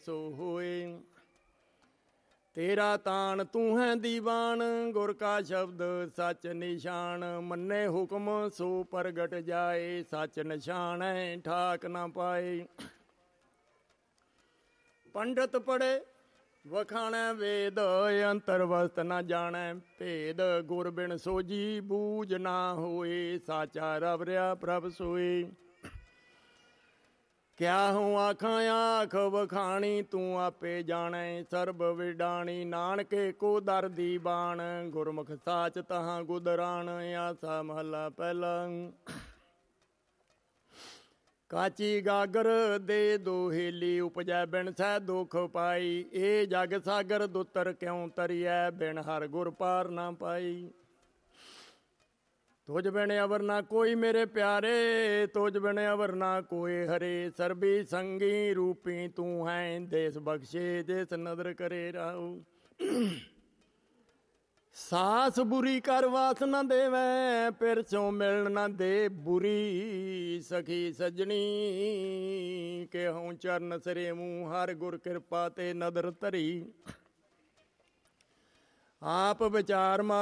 ਸੋ ਹੋਏ। ਤੇਰਾ ਤਾਣ ਤੂੰ ਹੈ ਦੀਵਾਨ, ਗੁਰ ਕਾ ਸ਼ਬਦ ਸੱਚ ਨਿਸ਼ਾਨ। ਮੰਨੇ ਹੁਕਮ ਸੋ ਪ੍ਰਗਟ ਜਾਏ, ਸੱਚ ਨਿਸ਼ਾਨ ਹੈ ਠਾਕ ਨਾ ਪਾਏ। ਪੰਡਤ ਪੜ੍ਹੇ ਵਖਾਣੈ ਵੇਦ, ਅੰਤਰ ਵਸਤ ਨਾ ਜਾਣੈ ਭੇਦ। ਗੁਰ ਬਿਨ ਸੋਝੀ ਬੂਝ ਨਾ ਹੋਏ, ਸਾਚਾ ਰਬ ਰਿਆ ਪ੍ਰਭ ਸੋਏ। ਕਿਆ ਹੂੰ ਆਖਾਂ ਆਖ ਵਖਾਣੀ, ਤੂੰ ਆਪੇ ਜਾਣੈ ਸਰਬ ਵਿਡਾਣੀ। ਨਾਨਕੇ ਕੋ ਦਰ ਦੀ ਬਾਣ, ਗੁਰਮੁਖ ਸਾਚ ਤਹਾਂ ਗੁਦਰਾਣ। ਆਸਾ ਮਹੱਲਾ ਪਹਿਲਾ। ਕਾਚੀ ਗਾਗਰ ਦੇ ਦੋਹੇਲੀ, ਉਪਜੈ ਬਿਨ ਸਹਿ ਦੁਖ ਪਾਈ। ਇਹ ਜਗ ਸਾਗਰ ਦੁੱਤਰ ਕਿਉਂ ਤਰੀਐ, ਬਿਨ ਹਰ ਗੁਰ ਪਾਰ ਨਾ ਪਾਈ। ਤੁਝ ਬਿਨ ਅਵਰ ਨਾ ਕੋਈ ਮੇਰੇ ਪਿਆਰੇ, ਤੁਝ ਬਿਨ ਅਵਰ ਨਾ ਕੋਏ ਹਰੇ। ਸਰਬੀ ਸੰਗੀ ਰੂਪੀ ਤੂੰ ਹੈ, ਦੇਸ ਬਖਸ਼ੇ ਜਿਸ ਨਦਰ ਕਰੇ ਰਾਉ। ਸਾਸ ਬੁਰੀ ਕਰ ਵਾਸ ਨਾ ਦੇਵੈ, ਫਿਰ ਚੋਂ ਮਿਲਣ ਨਾ ਦੇ ਬੁਰੀ। ਸਖੀ ਸੱਜਣੀ ਕਿਹਉ ਚਰਨ ਸਰੇ ਮੂੰਹ, ਹਰ ਗੁਰ ਕਿਰਪਾ ਤੇ ਨਦਰ ਧਰੀ। ਆਪ ਵਿਚਾਰ